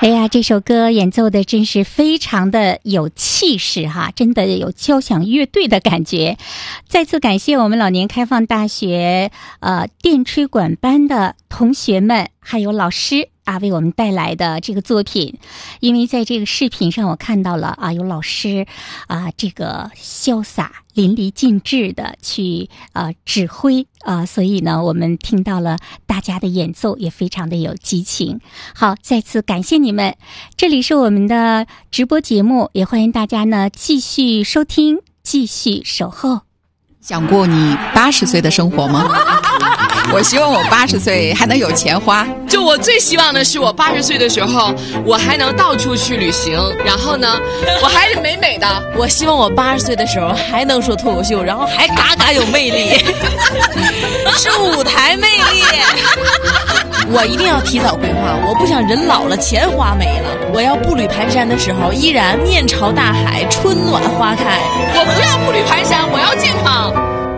哎呀，这首歌演奏的真是非常的有气势哈，真的有交响乐队的感觉。再次感谢我们老年开放大学电吹管班的同学们还有老师啊，为我们带来的这个作品。因为在这个视频上我看到了啊，有老师啊这个潇洒淋漓尽致的去指挥所以呢我们听到了大家的演奏也非常的有激情。好，再次感谢你们，这里是我们的直播节目，也欢迎大家呢继续收听，继续守候。 想过你80岁的生活吗？我希望我80岁还能有钱花。 就我最希望的是我80岁的时候，我还能到处去旅行，然后呢，我还是美美的。 我希望我80岁的时候还能说脱口秀，然后还嘎嘎有魅力，是舞台魅力。我一定要提早规划，我不想人老了钱花没了。我要步履蹒跚的时候依然面朝大海，春暖花开。 我不要步履蹒跚，我要健康。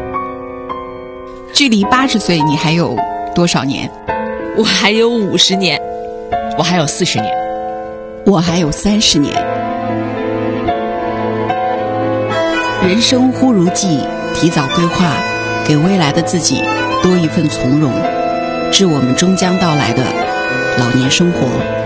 距离80岁你还有多少年？ 我还有50年， 我还有40年， 我还有30年。人生忽如寄，提早规划，给未来的自己多一份从容，致我们终将到来的老年生活。